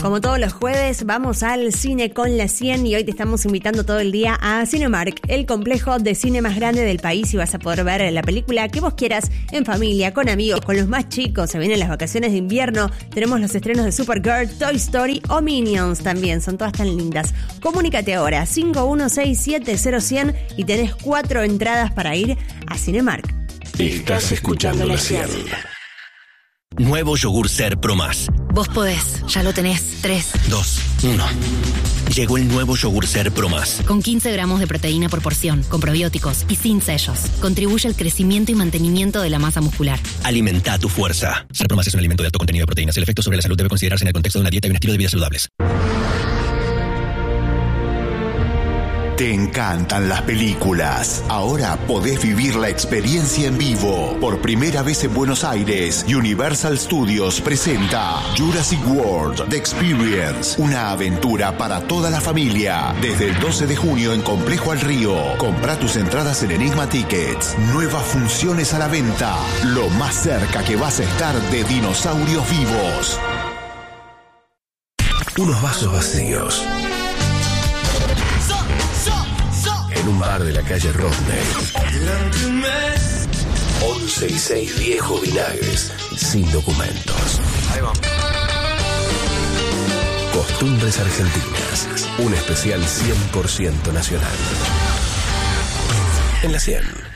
Como todos los jueves, vamos al cine con la 100 y hoy te estamos invitando todo el día a Cinemark, el complejo de cine más grande del país, y vas a poder ver la película que vos quieras en familia, con amigos, con los más chicos. Se vienen las vacaciones de invierno, tenemos los estrenos de Supergirl, Toy Story o Minions también, son todas tan lindas. Comunícate ahora, 51670100 y tenés 4 entradas para ir a Cinemark. Estás escuchando la 100. Nuevo yogur Ser Pro Más. Vos podés, ya lo tenés. 3, 2, 1. Llegó el nuevo yogur Ser Pro Más. Con 15 gramos de proteína por porción, con probióticos y sin sellos. Contribuye al crecimiento y mantenimiento de la masa muscular. Alimenta tu fuerza. Ser Pro Más es un alimento de alto contenido de proteínas. El efecto sobre la salud debe considerarse en el contexto de una dieta y un estilo de vida saludables. Te encantan las películas. Ahora podés vivir la experiencia en vivo. Por primera vez en Buenos Aires, Universal Studios presenta Jurassic World The Experience, una aventura para toda la familia. Desde el 12 de junio en Complejo al Río. Comprá tus entradas en Enigma Tickets. Nuevas funciones a la venta. Lo más cerca que vas a estar de dinosaurios vivos. Unos vasos vacíos en un bar de la calle Rodney. 11 y 6 viejos vinagres sin documentos. Ahí vamos. Costumbres argentinas. Un especial 100% nacional. En la 100.